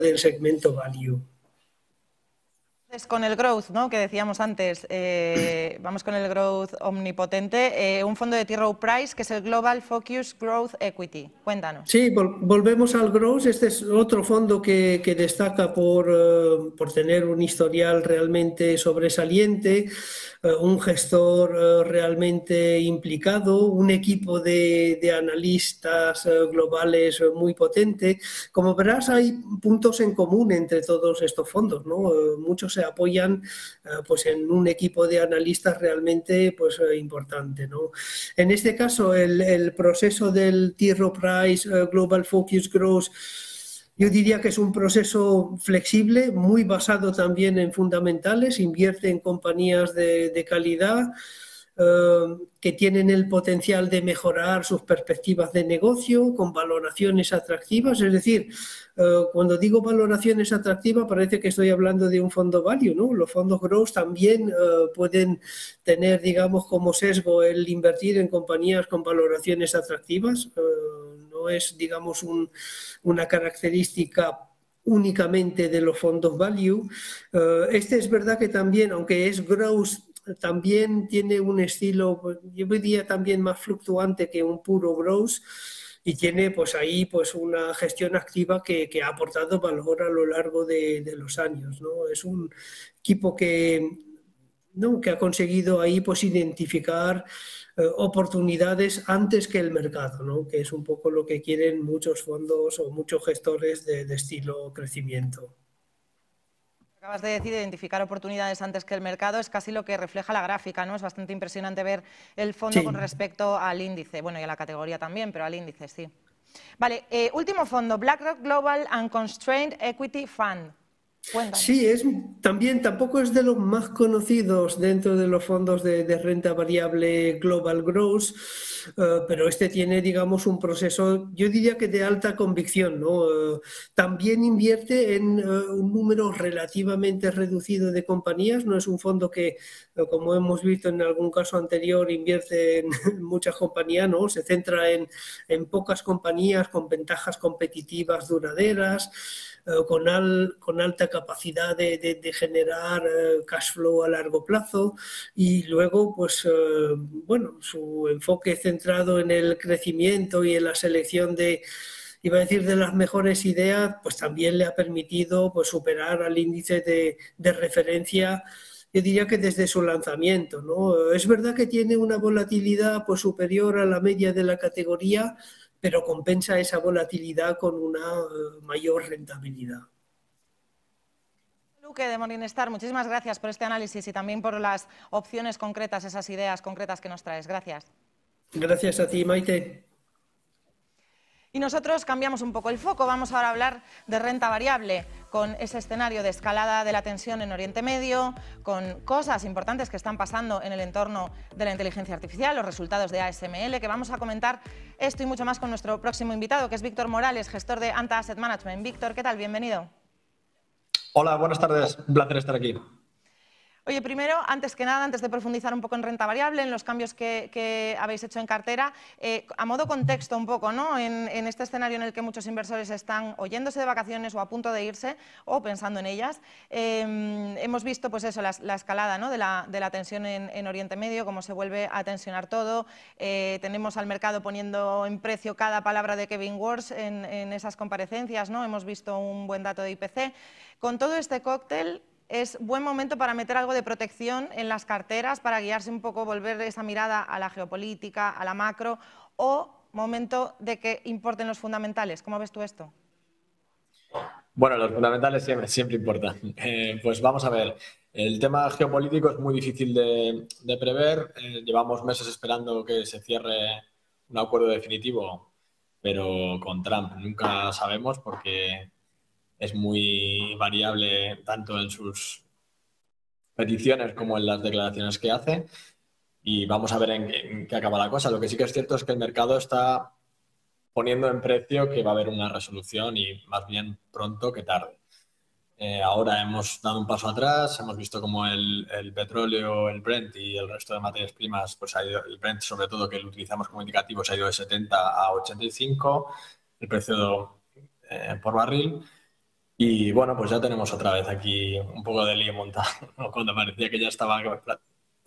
del segmento value. Con el growth, ¿no?, que decíamos antes, vamos con el growth omnipotente, un fondo de T. Rowe Price que es el Global Focus Growth Equity. Cuéntanos. Sí, volvemos al growth. Este es otro fondo que destaca por tener un historial realmente sobresaliente, un gestor realmente implicado, un equipo de analistas globales muy potente. Como verás, hay puntos en común entre todos estos fondos, ¿no? Muchos se apoyan pues en un equipo de analistas realmente pues, importante, ¿no? En este caso, el proceso del T. Rowe Price Global Focus Growth, yo diría que es un proceso flexible, muy basado también en fundamentales, invierte en compañías de calidad, que tienen el potencial de mejorar sus perspectivas de negocio con valoraciones atractivas. Es decir, cuando digo valoraciones atractivas parece que estoy hablando de un fondo value, ¿no? Los fondos growth también pueden tener, digamos, como sesgo el invertir en compañías con valoraciones atractivas. No es, digamos, una característica únicamente de los fondos value. Este es verdad que también, aunque es growth, también tiene un estilo, yo diría también más fluctuante que un puro growth, y tiene pues ahí pues una gestión activa que ha aportado valor a lo largo de los años, ¿no? Es un equipo que ha conseguido ahí pues identificar oportunidades antes que el mercado, ¿no? Que es un poco lo que quieren muchos fondos o muchos gestores de estilo crecimiento. Acabas de decir, identificar oportunidades antes que el mercado es casi lo que refleja la gráfica, ¿no? Es bastante impresionante ver el fondo con Sí. respecto al índice, bueno, y a la categoría también, pero al índice sí. Vale, último fondo, BlackRock Global Unconstrained Equity Fund. Cuéntanos. Sí, también tampoco es de los más conocidos dentro de los fondos de renta variable Global Growth, pero este tiene, digamos, un proceso, yo diría que de alta convicción, ¿no? También invierte en un número relativamente reducido de compañías, no es un fondo que, como hemos visto en algún caso anterior, invierte en muchas compañías, ¿no? Se centra en pocas compañías con ventajas competitivas duraderas, con alta capacidad de generar cash flow a largo plazo, y luego pues bueno, su enfoque centrado en el crecimiento y en la selección iba a decir, de las mejores ideas, pues también le ha permitido pues superar al índice de referencia, yo diría que desde su lanzamiento, ¿no? Es verdad que tiene una volatilidad pues superior a la media de la categoría, pero compensa esa volatilidad con una mayor rentabilidad. Luque de Morningstar, muchísimas gracias por este análisis y también por las opciones concretas, esas ideas concretas que nos traes. Gracias. Gracias a ti, Maite. Y nosotros cambiamos un poco el foco, vamos ahora a hablar de renta variable, con ese escenario de escalada de la tensión en Oriente Medio, con cosas importantes que están pasando en el entorno de la inteligencia artificial, los resultados de ASML, que vamos a comentar esto y mucho más con nuestro próximo invitado, que es Víctor Morales, gestor de Anta Asset Management. Víctor, ¿qué tal? Bienvenido. Hola, buenas tardes. Un placer estar aquí. Oye, primero, antes que nada, antes de profundizar un poco en renta variable, en los cambios que habéis hecho en cartera, a modo contexto un poco, ¿no? En este escenario en el que muchos inversores están o yéndose de vacaciones o a punto de irse o pensando en ellas, hemos visto pues eso, la escalada, ¿no?, de la tensión en Oriente Medio, cómo se vuelve a tensionar todo. Tenemos al mercado poniendo en precio cada palabra de Kevin Warsh en esas comparecencias, ¿no? Hemos visto un buen dato de IPC. Con todo este cóctel, ¿es buen momento para meter algo de protección en las carteras, para guiarse un poco, volver esa mirada a la geopolítica, a la macro, o momento de que importen los fundamentales? ¿Cómo ves tú esto? Bueno, los fundamentales siempre importan. Pues vamos a ver, el tema geopolítico es muy difícil de prever. Llevamos meses esperando que se cierre un acuerdo definitivo, pero con Trump nunca sabemos porque es muy variable tanto en sus peticiones como en las declaraciones que hace, y vamos a ver en qué acaba la cosa. Lo que sí que es cierto es que el mercado está poniendo en precio que va a haber una resolución, y más bien pronto que tarde. Ahora hemos dado un paso atrás, hemos visto como el petróleo, el Brent y el resto de materias primas, pues ha ido, el Brent sobre todo, que lo utilizamos como indicativo, se ha ido de 70 a 85, el precio por barril. Y bueno, pues ya tenemos otra vez aquí un poco de lío montado, ¿no? Cuando parecía que ya estaba